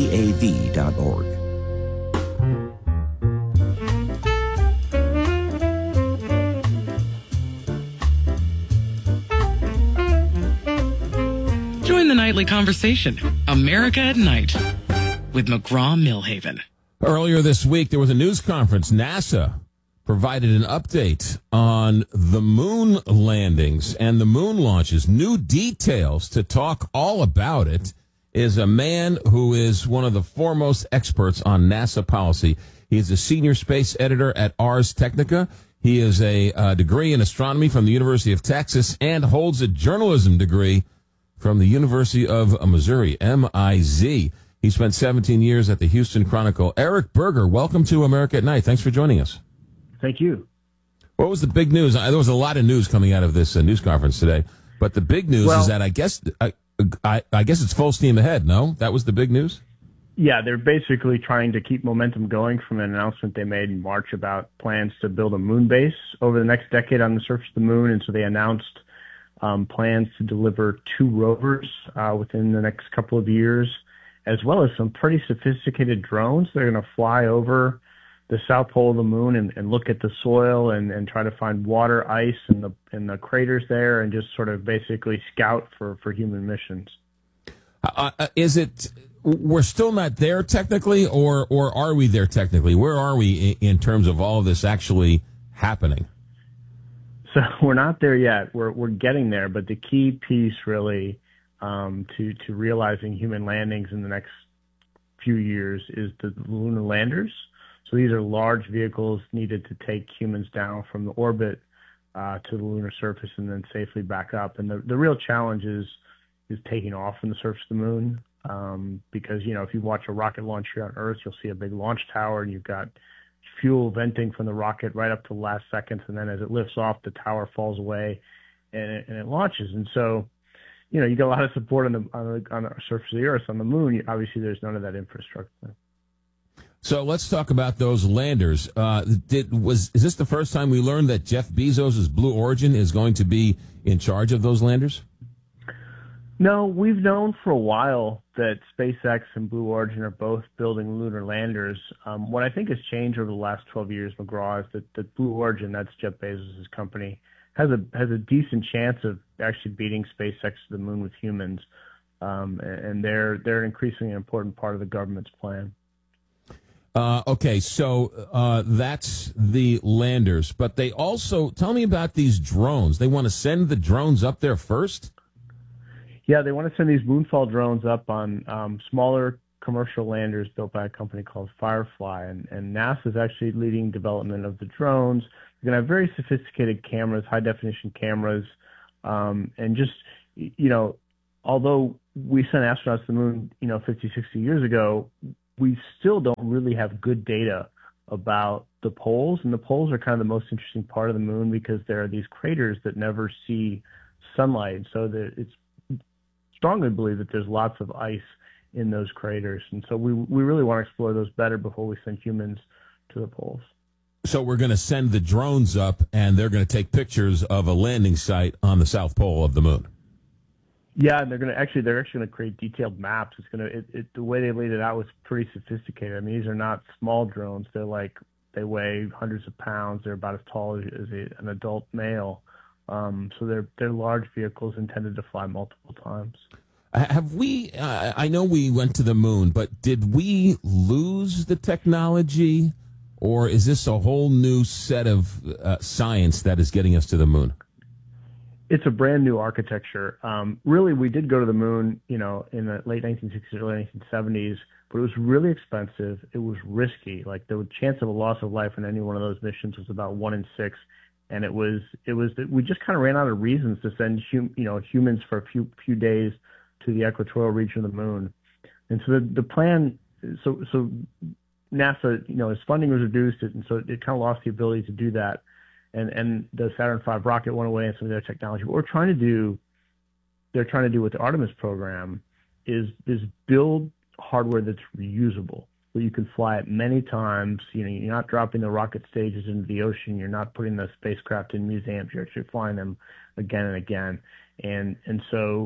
WPAV.org. Join the nightly conversation, America at Night, with McGraw-Milhaven. Earlier this week, there was a news conference. NASA provided an update on the moon landings and the moon launches. New details. To talk all about it is a man who is one of the foremost experts on NASA policy. He is a senior space editor at Ars Technica. He has a degree in astronomy from the University of Texas and holds a journalism degree from the University of Missouri, MIZ. He spent 17 years at the Houston Chronicle. Eric Berger, welcome to America at Night. Thanks for joining us. Thank you. What was the big news? There was a lot of news coming out of this news conference today, but the big news is that I guess it's full steam ahead. No, that was the big news. Yeah, they're basically trying to keep momentum going from an announcement they made in March about plans to build a moon base over the next decade on the surface of the moon, and so they announced plans to deliver 2 rovers within the next couple of years, as well as some pretty sophisticated drones. They're going to fly over the south pole of the moon and look at the soil and try to find water, ice in the craters there, and just sort of basically scout for human missions. Is it we're still not there technically, or are we there technically? Where are we in terms of all of this actually happening? So we're not there yet. We're getting there, but the key piece really to realizing human landings in the next few years is the lunar landers. So these are large vehicles needed to take humans down from the orbit to the lunar surface and then safely back up. And the real challenge is taking off from the surface of the moon, because, if you watch a rocket launch here on Earth, you'll see a big launch tower, and you've got fuel venting from the rocket right up to the last seconds, and then as it lifts off, the tower falls away and it launches. And so, you get a lot of support on the surface of the Earth. On the moon, obviously, there's none of that infrastructure. So let's talk about those landers. Is this the first time we learned that Jeff Bezos' Blue Origin is going to be in charge of those landers? No, we've known for a while that SpaceX and Blue Origin are both building lunar landers. What I think has changed over the last 12 years, McGraw, is that Blue Origin, that's Jeff Bezos' company, has a decent chance of actually beating SpaceX to the moon with humans, and they're an increasingly important part of the government's plan. Okay, so that's the landers, but they also, tell me about these drones. They want to send the drones up there first? Yeah, they want to send these Moonfall drones up on smaller commercial landers built by a company called Firefly, and NASA is actually leading development of the drones. They're going to have very sophisticated cameras, high-definition cameras, and just, although we sent astronauts to the moon, 50, 60 years ago, we still don't really have good data about the poles, and the poles are kind of the most interesting part of the moon because there are these craters that never see sunlight, so that it's strongly believe that there's lots of ice in those craters, and so we really want to explore those better before we send humans to the poles. So we're going to send the drones up, and they're going to take pictures of a landing site on the south pole of the moon. Yeah, and they're actually going to create detailed maps. The way they laid it out was pretty sophisticated. I mean, these are not small drones. They weigh hundreds of pounds. They're about as tall as an adult male. So they're large vehicles intended to fly multiple times. Have we, I know we went to the moon, but did we lose the technology, or is this a whole new set of science that is getting us to the moon? It's a brand new architecture. Really, we did go to the moon, in the late 1960s, early 1970s, but it was really expensive. It was risky. Like, the chance of a loss of life in any one of those missions was about 1 in 6. And we just kind of ran out of reasons to send humans for a few days to the equatorial region of the moon. And so the plan, so NASA, its funding was reduced, and so it kind of lost the ability to do that. And the Saturn V rocket went away and some of their technology. What they're trying to do with the Artemis program is build hardware that's reusable, so you can fly it many times. You're not dropping the rocket stages into the ocean. You're not putting the spacecraft in museums. You're actually flying them again and again. And so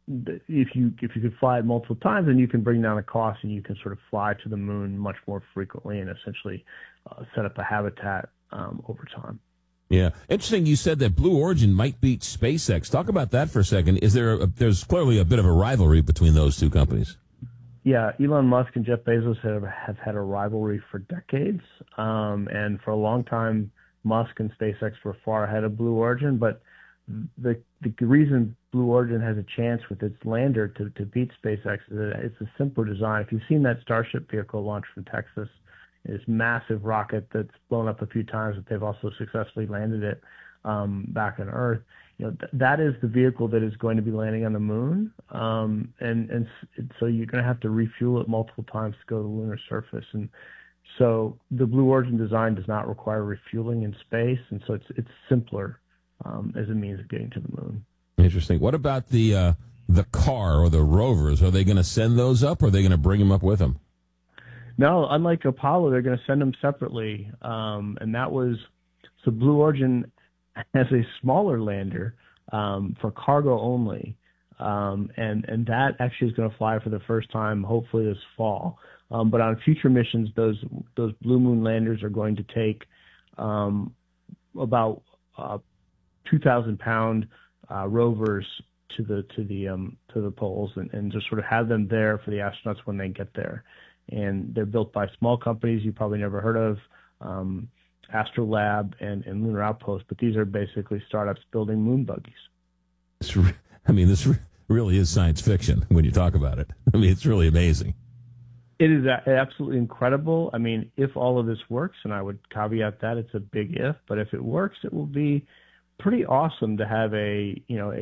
if you could fly it multiple times, then you can bring down the cost and you can sort of fly to the moon much more frequently and essentially set up a habitat over time. Yeah, interesting. You said that Blue Origin might beat SpaceX. Talk about that for a second. There's clearly a bit of a rivalry between those two companies. Yeah, Elon Musk and Jeff Bezos have had a rivalry for decades, and for a long time, Musk and SpaceX were far ahead of Blue Origin. But the reason Blue Origin has a chance with its lander to beat SpaceX is that it's a simpler design. If you've seen that Starship vehicle launched from Texas, this massive rocket that's blown up a few times, but they've also successfully landed it back on Earth. That is the vehicle that is going to be landing on the moon, and so you're going to have to refuel it multiple times to go to the lunar surface. And so the Blue Origin design does not require refueling in space, and so it's simpler as a means of getting to the moon. Interesting. What about the car or the rovers? Are they going to send those up, or are they going to bring them up with them? No, unlike Apollo, they're going to send them separately, and that was so. Blue Origin has a smaller lander for cargo only, and that actually is going to fly for the first time, hopefully this fall. But on future missions, those Blue Moon landers are going to take about 2,000-pound rovers to the poles and just sort of have them there for the astronauts when they get there. And they're built by small companies you probably never heard of, Astrolab and Lunar Outpost, but these are basically startups building moon buggies. This really is science fiction when you talk about it. I mean, it's really amazing. It is absolutely incredible. I mean, if all of this works, and I would caveat that it's a big if, but if it works, it will be pretty awesome to have a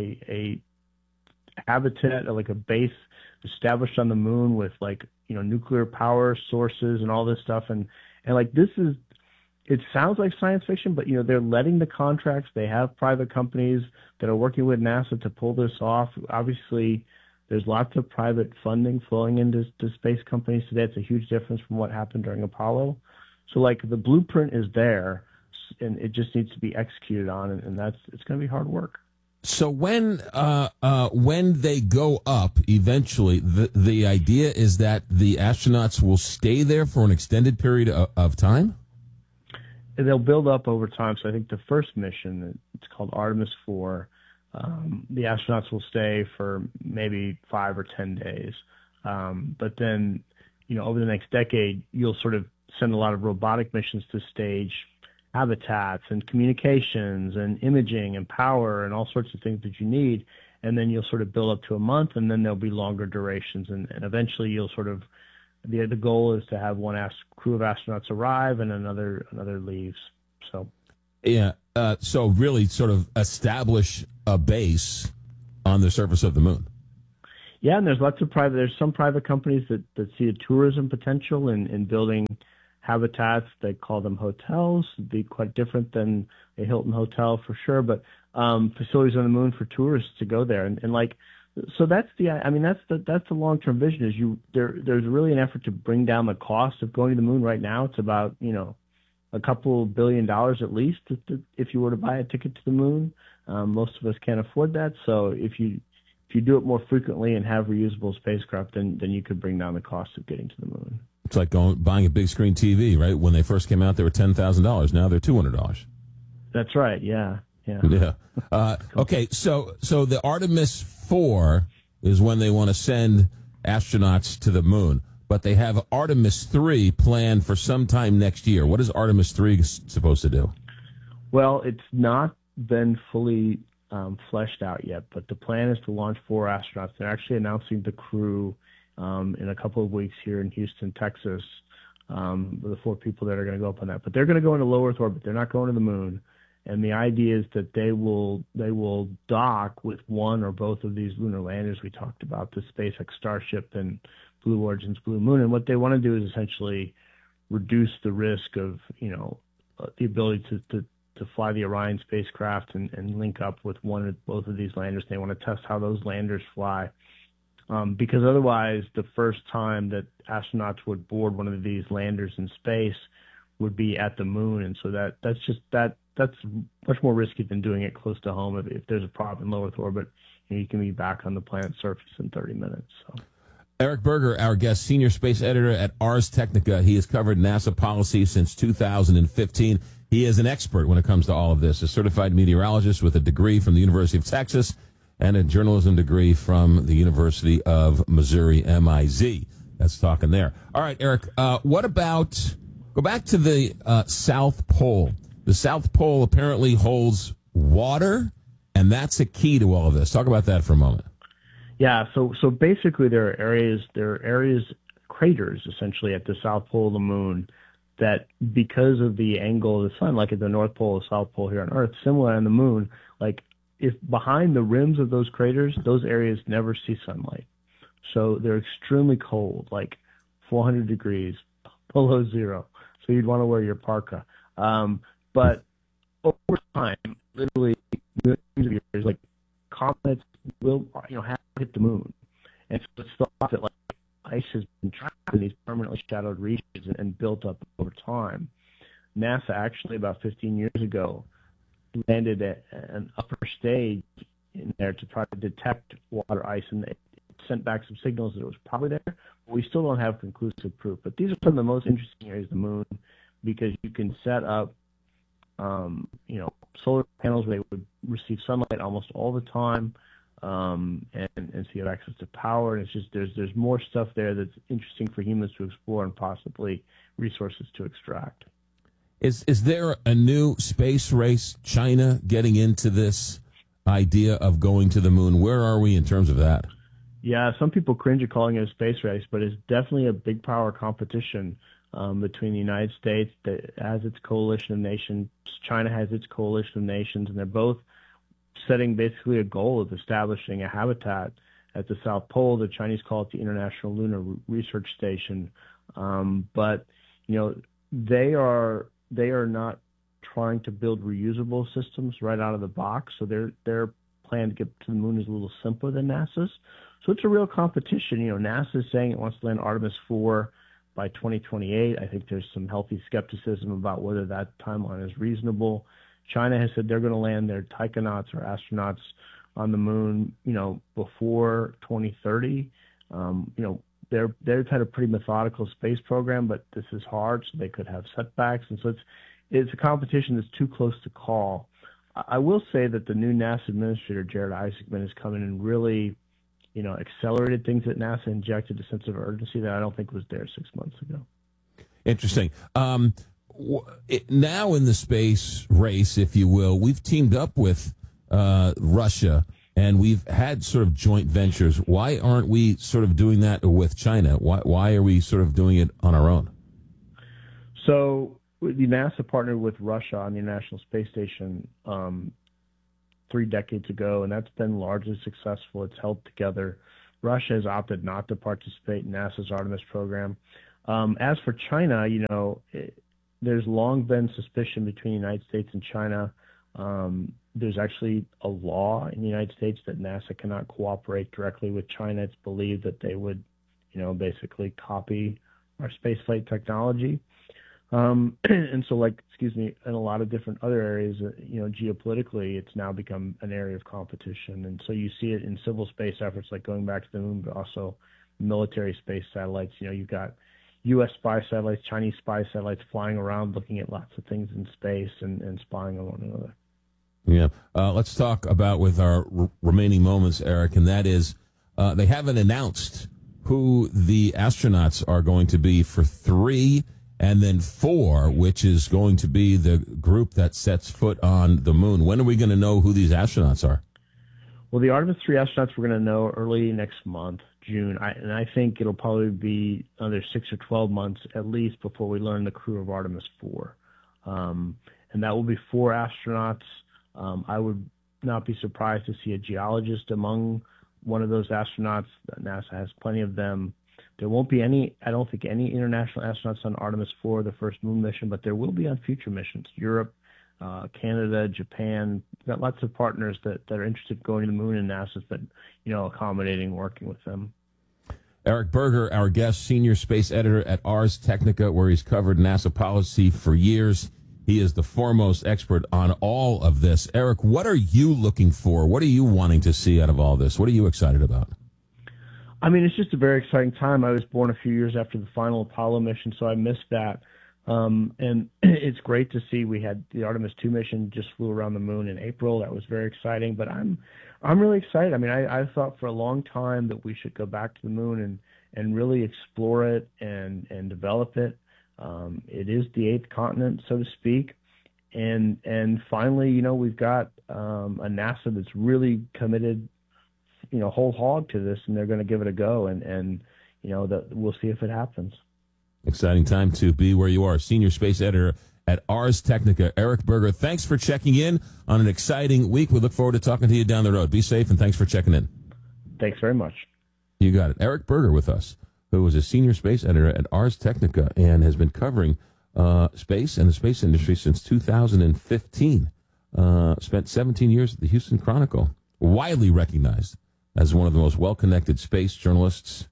habitat, like a base established on the moon with nuclear power sources and all this stuff. And like, it sounds like science fiction, but they're letting the contracts. They have private companies that are working with NASA to pull this off. Obviously, there's lots of private funding flowing into space companies today. It's a huge difference from what happened during Apollo. So the blueprint is there, and it just needs to be executed on, and it's going to be hard work. So when they go up eventually, the idea is that the astronauts will stay there for an extended period of time? They'll build up over time. So I think the first mission, it's called Artemis 4, the astronauts will stay for maybe 5 or 10 days. But then, over the next decade, you'll sort of send a lot of robotic missions to stage habitats and communications and imaging and power and all sorts of things that you need. And then you'll sort of build up to a month, and then there'll be longer durations. And eventually you'll sort of, the goal is to have one crew of astronauts arrive and another leaves. So, yeah. So really sort of establish a base on the surface of the moon. Yeah. And there's some private companies that see a tourism potential in building habitats. They call them hotels. It'd be quite different than a Hilton hotel for sure, but facilities on the moon for tourists to go there. So that's the long-term vision is there's really an effort to bring down the cost of going to the moon. Right now it's about, a couple $1 billion at least if you were to buy a ticket to the moon. Most of us can't afford that. So if you do it more frequently and have reusable spacecraft, then you could bring down the cost of getting to the moon. It's like buying a big screen TV, right? When they first came out, they were $10,000. Now they're $200. That's right. Yeah. Yeah. Okay. So the Artemis 4 is when they want to send astronauts to the moon, but they have Artemis 3 planned for sometime next year. What is Artemis 3 supposed to do? Well, it's not been fully fleshed out yet, but the plan is to launch 4 astronauts. They're actually announcing the crew in a couple of weeks here in Houston, Texas, the 4 people that are going to go up on that. But they're going to go into low Earth orbit. They're not going to the moon. And the idea is that they will dock with one or both of these lunar landers we talked about, the SpaceX Starship and Blue Origin's Blue Moon. And what they want to do is essentially reduce the risk of, the ability to fly the Orion spacecraft and link up with one or both of these landers. They want to test how those landers fly. Because otherwise, the first time that astronauts would board one of these landers in space would be at the moon. And so that's much more risky than doing it close to home if there's a problem in low Earth orbit. you can be back on the planet's surface in 30 minutes. So. Eric Berger, our guest, senior space editor at Ars Technica. He has covered NASA policy since 2015. He is an expert when it comes to all of this, a certified meteorologist with a degree from the University of Texas and a journalism degree from the University of Missouri, MIZ. That's talking there. All right, Eric, what about, go back to the South Pole. The South Pole apparently holds water, and that's a key to all of this. Talk about that for a moment. Yeah, so basically there are areas, craters essentially at the South Pole of the Moon that, because of the angle of the sun, like at the North Pole or South Pole here on Earth, similar on the Moon, like if behind the rims of those craters, those areas never see sunlight. So they're extremely cold, like 400 degrees below zero. So you'd want to wear your parka. But over time, literally millions of years, like comets will, have to hit the moon. And so it's thought that like ice has been trapped in these permanently shadowed regions and built up over time. NASA actually about 15 years ago landed at an upper stage in there to try to detect water ice, and it sent back some signals that it was probably there. But we still don't have conclusive proof. But these are some of the most interesting areas of the moon because you can set up, solar panels where they would receive sunlight almost all the time, and so you have access to power. And it's just there's more stuff there that's interesting for humans to explore and possibly resources to extract. Is there a new space race? China getting into this idea of going to the moon? Where are we in terms of that? Yeah, some people cringe at calling it a space race, but it's definitely a big power competition between the United States that has its coalition of nations, China has its coalition of nations, and they're both setting basically a goal of establishing a habitat at the South Pole. The Chinese call it the International Lunar Research Station, but they are not trying to build reusable systems right out of the box. So their plan to get to the moon is a little simpler than NASA's. So it's a real competition. NASA is saying it wants to land Artemis 4 by 2028. I think there's some healthy skepticism about whether that timeline is reasonable. China has said they're going to land their taikonauts or astronauts on the moon, before 2030. They've had a pretty methodical space program, but this is hard, so they could have setbacks. And so it's a competition that's too close to call. I will say that the new NASA administrator, Jared Isaacman, has come in and really, accelerated things at NASA, injected a sense of urgency that I don't think was there 6 months ago. Interesting. Now in the space race, if you will, we've teamed up with Russia, and we've had sort of joint ventures. Why aren't we sort of doing that with China? Why are we sort of doing it on our own? So the NASA partnered with Russia on the International Space Station 3 decades ago, and that's been largely successful. It's held together. Russia has opted not to participate in NASA's Artemis program. As for China, there's long been suspicion between the United States and China. There's actually a law in the United States that NASA cannot cooperate directly with China. It's believed that they would, basically copy our spaceflight technology. And so, in a lot of different other areas, geopolitically, it's now become an area of competition. And so you see it in civil space efforts like going back to the moon, but also military space satellites. You've got U.S. spy satellites, Chinese spy satellites flying around looking at lots of things in space and spying on one another. Yeah. Let's talk about with our remaining moments, Eric, and that is they haven't announced who the astronauts are going to be for 3 and then 4, which is going to be the group that sets foot on the moon. When are we going to know who these astronauts are? Well, the Artemis 3 astronauts we're going to know early next month, June. I think it'll probably be another 6 or 12 months at least before we learn the crew of Artemis 4. And that will be 4 astronauts. I would not be surprised to see a geologist among one of those astronauts. NASA has plenty of them. There won't be I don't think any international astronauts on Artemis 4, the first moon mission, but there will be on future missions. Europe, Canada, Japan. We've got lots of partners that are interested in going to the moon, and NASA's been, accommodating, working with them. Eric Berger, our guest, senior space editor at Ars Technica, where he's covered NASA policy for years. He is the foremost expert on all of this. Eric, what are you looking for? What are you wanting to see out of all this? What are you excited about? I mean, it's just a very exciting time. I was born a few years after the final Apollo mission, so I missed that. And it's great to see we had the Artemis 2 mission just flew around the moon in April. That was very exciting. But I'm really excited. I mean, I thought for a long time that we should go back to the moon and really explore it and develop it. It is the eighth continent, so to speak. And finally, you know, we've got a NASA that's really committed, you know, whole hog to this, and they're going to give it a go. And you know, we'll see if it happens. Exciting time to be where you are. Senior space editor at Ars Technica, Eric Berger. Thanks for checking in on an exciting week. We look forward to talking to you down the road. Be safe, and thanks for checking in. Thanks very much. You got it. Eric Berger with us, who was a senior space editor at Ars Technica and has been covering space and the space industry since 2015. Spent 17 years at the Houston Chronicle. Widely recognized as one of the most well-connected space journalists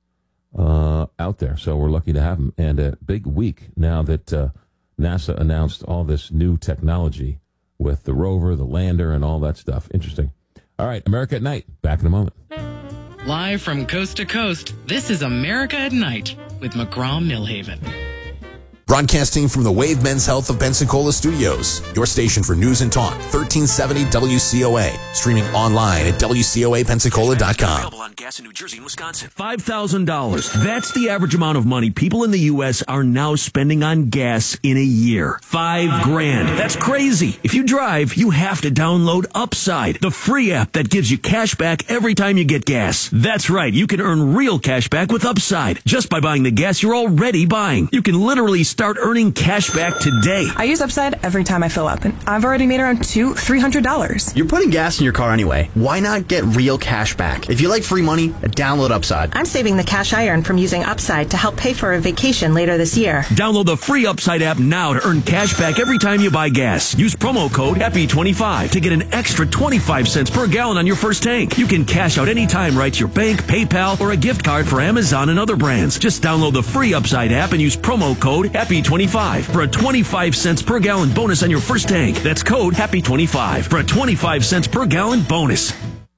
out there. So we're lucky to have him. And a big week now that NASA announced all this new technology with the rover, the lander, and all that stuff. Interesting. All right, America at Night. Back in a moment. Live from coast to coast, this is America at Night with McGraw-Millhaven. Broadcasting from the Wave Men's Health of Pensacola Studios, your station for news and talk, 1370 WCOA. Streaming online at WCOAPensacola.com. Available on gas in New Jersey and Wisconsin. $5,000. That's the average amount of money people in the U.S. are now spending on gas in a year. $5,000. That's crazy. If you drive, you have to download Upside, the free app that gives you cash back every time you get gas. That's right. You can earn real cash back with Upside just by buying the gas you're already buying. You can literally start earning cash back today. I use Upside every time I fill up, and I've already made around $300. You're putting gas in your car anyway. Why not get real cash back? If you like free money, download Upside. I'm saving the cash I earn from using Upside to help pay for a vacation later this year. Download the free Upside app now to earn cash back every time you buy gas. Use promo code HAPPY25 to get an extra 25 cents per gallon on your first tank. You can cash out anytime right to your bank, PayPal, or a gift card for Amazon and other brands. Just download the free Upside app and use promo code HAPPY25 for a 25 cents per gallon bonus on your first tank. That's code HAPPY25 for a 25 cents per gallon bonus.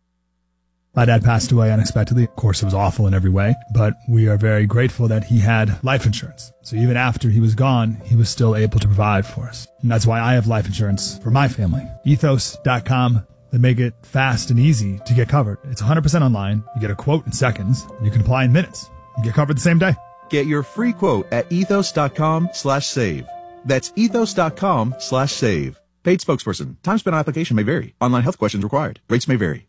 My dad passed away unexpectedly. Of course, it was awful in every way, but we are very grateful that he had life insurance. So even after he was gone, he was still able to provide for us. And that's why I have life insurance for my family. Ethos.com. They make it fast and easy to get covered. It's 100% online. You get a quote in seconds. And you can apply in minutes. You get covered the same day. Get your free quote at ethos.com/save. That's ethos.com/save. Paid spokesperson. Time spent on application may vary. Online health questions required. Rates may vary.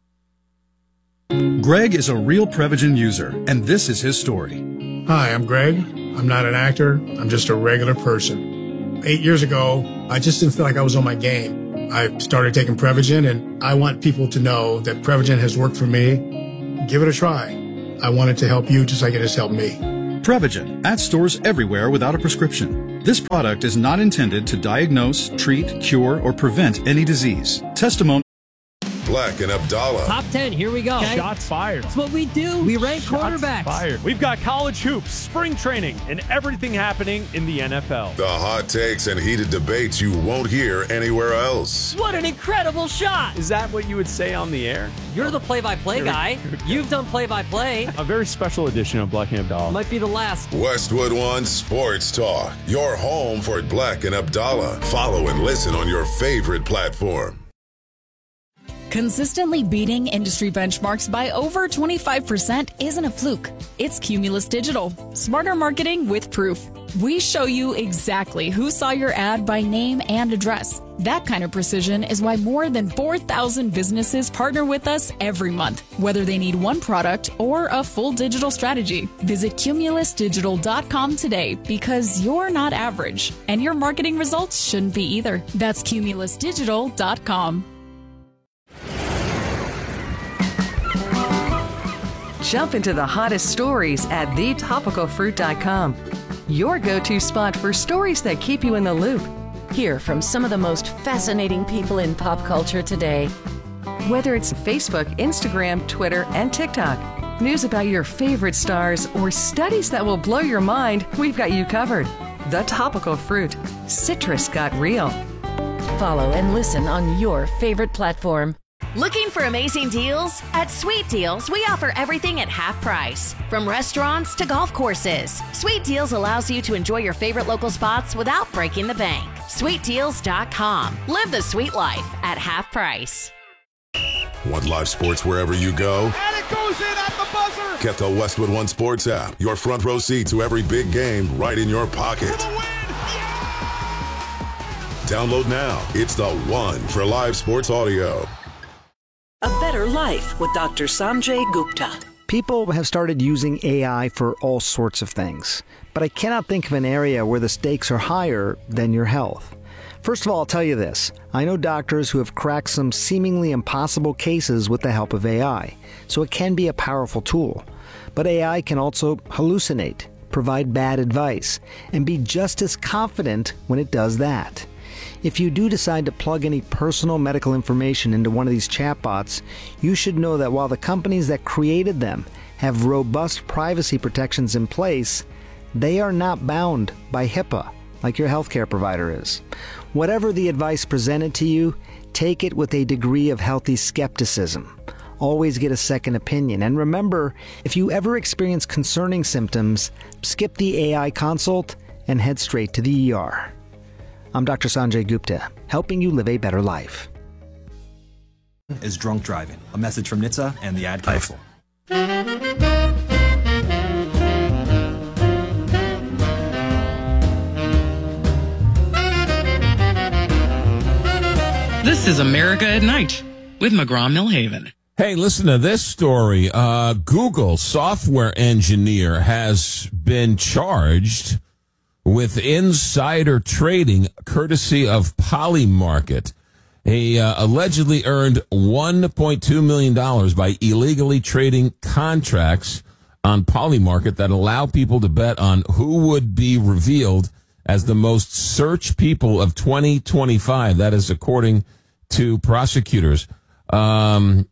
Greg is a real Prevagen user, and this is his story. Hi, I'm Greg. I'm not an actor. I'm just a regular person. 8 years ago, I just didn't feel like I was on my game. I started taking Prevagen, and I want people to know that Prevagen has worked for me. Give it a try. I want it to help you just like it has helped me. Prevagen, at stores everywhere without a prescription. This product is not intended to diagnose, treat, cure, or prevent any disease. Testimony. Black and Abdallah. Top 10, here we go. Okay. Shots fired. That's what we do. We rank quarterbacks. Fired. We've got college hoops, spring training, and everything happening in the NFL. The hot takes and heated debates you won't hear anywhere else. What an incredible shot. Is that what you would say on the air? You're the play-by-play guy. You've done play-by-play. A very special edition of Black and Abdallah. Might be the last. Westwood One Sports Talk. Your home for Black and Abdallah. Follow and listen on your favorite platform. Consistently beating industry benchmarks by over 25% isn't a fluke. It's Cumulus Digital. Smarter marketing with proof. We show you exactly who saw your ad by name and address. That kind of precision is why more than 4,000 businesses partner with us every month, whether they need one product or a full digital strategy. Visit cumulusdigital.com today because you're not average, and your marketing results shouldn't be either. That's cumulusdigital.com. Jump into the hottest stories at thetopicalfruit.com. Your go-to spot for stories that keep you in the loop. Hear from some of the most fascinating people in pop culture today. Whether it's Facebook, Instagram, Twitter, and TikTok, news about your favorite stars, or studies that will blow your mind, we've got you covered. The Topical Fruit. Citrus got real. Follow and listen on your favorite platform. Looking for amazing deals? At Sweet Deals, we offer everything at half price. From restaurants to golf courses, Sweet Deals allows you to enjoy your favorite local spots without breaking the bank. SweetDeals.com. Live the sweet life at half price. Want live sports wherever you go? And it goes in at the buzzer! Get the Westwood One Sports app. Your front row seat to every big game right in your pocket. Download now. It's the one for live sports audio. A Better Life with Dr. Sanjay Gupta. People have started using AI for all sorts of things, but I cannot think of an area where the stakes are higher than your health. First of all, I'll tell you this. I know doctors who have cracked some seemingly impossible cases with the help of AI, so it can be a powerful tool. But AI can also hallucinate, provide bad advice, and be just as confident when it does that. If you do decide to plug any personal medical information into one of these chatbots, you should know that while the companies that created them have robust privacy protections in place, they are not bound by HIPAA like your healthcare provider is. Whatever the advice presented to you, take it with a degree of healthy skepticism. Always get a second opinion. And remember, if you ever experience concerning symptoms, skip the AI consult and head straight to the ER. I'm Dr. Sanjay Gupta, helping you live a better life. Is drunk driving. A message from NHTSA and the Ad Council. This is America at Night with McGraw-Milhaven. Hey, listen to this story. Google software engineer has been charged with insider trading courtesy of Polymarket. He allegedly earned $1.2 million by illegally trading contracts on Polymarket that allow people to bet on who would be revealed as the most searched people of 2025. That is according to prosecutors. Spagnolo,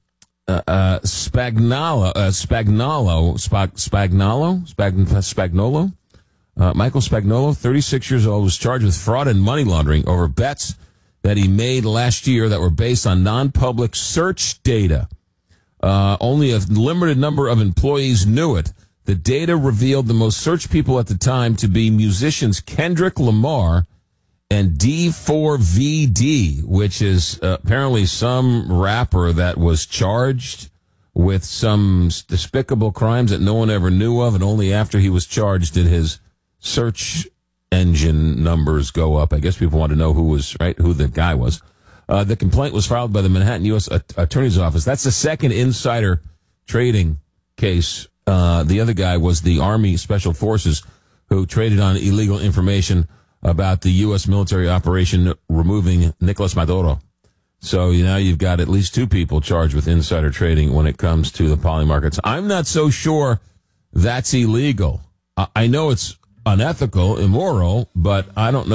Michael Spagnolo, 36 years old, was charged with fraud and money laundering over bets that he made last year that were based on non-public search data. Only a limited number of employees knew it. The data revealed the most searched people at the time to be musicians Kendrick Lamar and D4VD, which is apparently some rapper that was charged with some despicable crimes that no one ever knew of, and only after he was charged did his search engine numbers go up. I guess people want to know who the guy was. The complaint was filed by the Manhattan U.S. Attorney's Office. That's the second insider trading case. The other guy was the Army Special Forces, who traded on illegal information about the U.S. military operation removing Nicolas Maduro. So now you've got at least two people charged with insider trading when it comes to the Polymarkets. I'm not so sure that's illegal. I know it's unethical, immoral, but I don't know